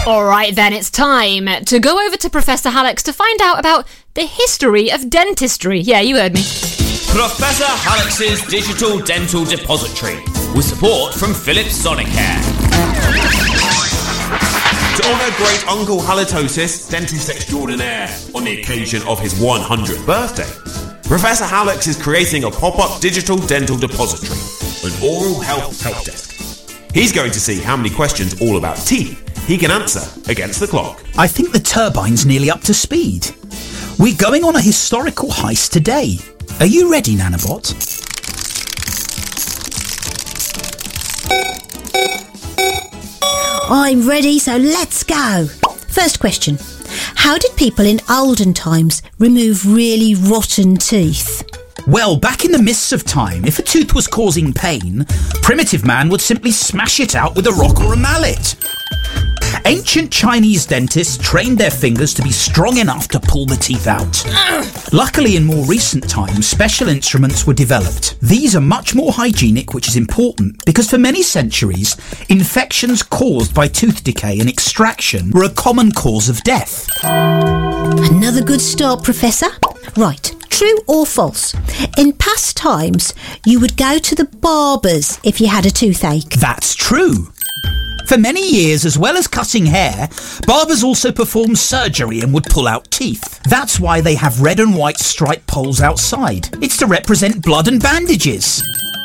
Alright then, it's time to go over to Professor Hallex to find out about the history of dentistry. Yeah, you heard me. Professor Hallex's Digital Dental Depository, with support from Philips Sonicare. To honour great Uncle Halitosis, dentist extraordinaire, on the occasion of his 100th birthday, Professor Hallex is creating a pop-up digital dental depository, an oral health help desk. He's going to see how many questions all about teeth he can answer against the clock. I think the turbine's nearly up to speed. We're going on a historical heist today. Are you ready, Nanobot? I'm ready, so let's go. First question. How did people in olden times remove really rotten teeth? Well, back in the mists of time, if a tooth was causing pain, primitive man would simply smash it out with a rock or a mallet. Ancient Chinese dentists trained their fingers to be strong enough to pull the teeth out. Luckily, in more recent times, special instruments were developed. These are much more hygienic, which is important because for many centuries, infections caused by tooth decay and extraction were a common cause of death. Another good start, Professor. Right, true or false? In past times, you would go to the barbers if you had a toothache. That's true. For many years, as well as cutting hair, barbers also performed surgery and would pull out teeth. That's why they have red and white striped poles outside. It's to represent blood and bandages.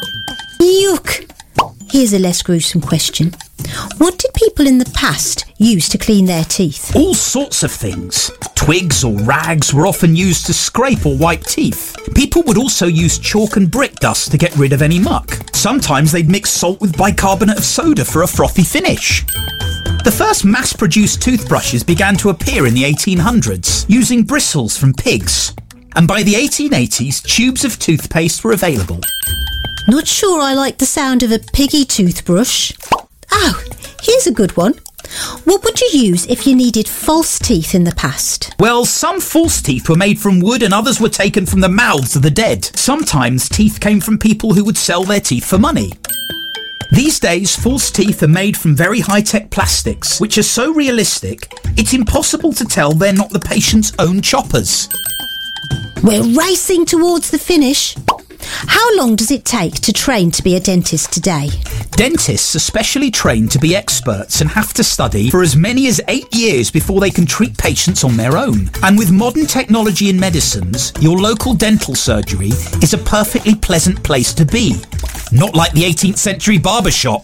Yuck! Here's a less gruesome question. What did people in the past use to clean their teeth? All sorts of things. Twigs or rags were often used to scrape or wipe teeth. People would also use chalk and brick dust to get rid of any muck. Sometimes they'd mix salt with bicarbonate of soda for a frothy finish. The first mass-produced toothbrushes began to appear in the 1800s, using bristles from pigs. And by the 1880s, tubes of toothpaste were available. Not sure I like the sound of a piggy toothbrush. Oh, here's a good one. What would you use if you needed false teeth in the past? Well, some false teeth were made from wood and others were taken from the mouths of the dead. Sometimes teeth came from people who would sell their teeth for money. These days, false teeth are made from very high-tech plastics, which are so realistic, it's impossible to tell they're not the patient's own choppers. We're racing towards the finish. How long does it take to train to be a dentist today? Dentists are specially trained to be experts and have to study for as many as 8 years before they can treat patients on their own. And with modern technology in medicines, your local dental surgery is a perfectly pleasant place to be. Not like the 18th century barber shop.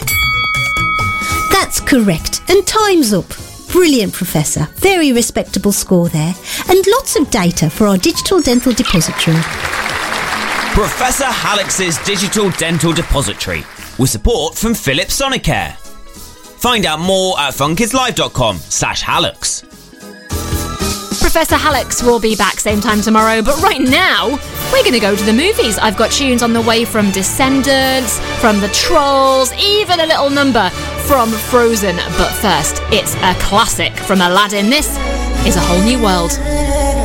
That's correct. And time's up. Brilliant, Professor. Very respectable score there. And lots of data for our digital dental depository. Professor Hallex's Digital Dental Depository, with support from Philips Sonicare. Find out more at funkidslive.com/Hallex. Professor Hallex will be back same time tomorrow, but right now, we're going to go to the movies. I've got tunes on the way from Descendants, from The Trolls, even a little number from Frozen. But first, it's a classic from Aladdin. This is A Whole New World.